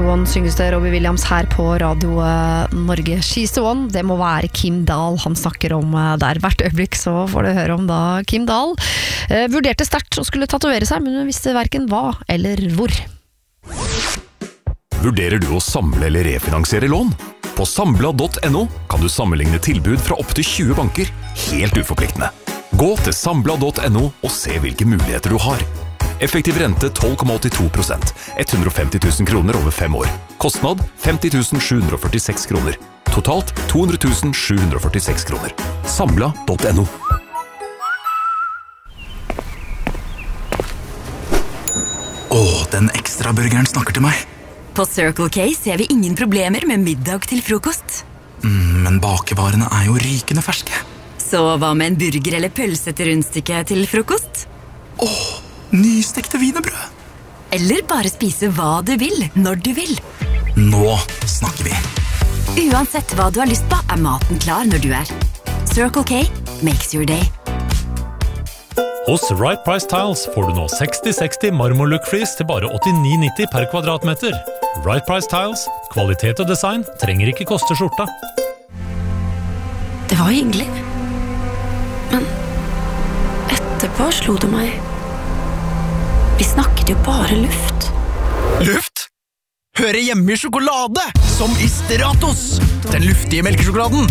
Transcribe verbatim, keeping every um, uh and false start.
One synges det Robbie Williams her på Radio Norge. She's the One, det må være Kim Dahl han snakker om der. Hvert øyeblikk så får du høre om da Kim Dahl eh, vurderte sterkt å skulle tatovere seg, men hun visste hverken hva eller hvor. Vurderer du å samle eller refinansiere lån? På Sambla punktum no kan du sammenligne tilbud fra opp til tjue banker, helt uforpliktende. Gå til Sambla punktum no og se hvilke muligheter du har. Effektiv rente tolv komma åttito prosent, hundre og femti tusen kroner over fem år. Kostnad femti tusen sju hundre og førtiseks kroner. Totalt to hundre tusen sju hundre og førtiseks kroner. Sambla punktum no. Åh, den ekstra burgeren snakker til meg. På Circle K ser vi ingen problemer med middag til frokost. Mm, men bakevarene er jo rykende ferske. Så hva med en burger eller pølse til rundstykke til frokost? Åh, nystekte wienerbrød. Eller bare spise hva du vil, når du vil. Nå snakker vi. Uansett hva du har lyst på, er maten klar når du er. Circle K makes your day. Hos Right Price Tiles får du nå seksti seksti marmorlook-flis til bare åttini nitti per kvadratmeter. Right Price Tiles, kvalitet og design trenger ikke koste skjorta. Det var hyggelig. Men etterpå slo det meg. Vi snakket jo bare luft. Luft? Hører hjemme i sjokolade, som i Stratos. Den luftige melkesjokoladen.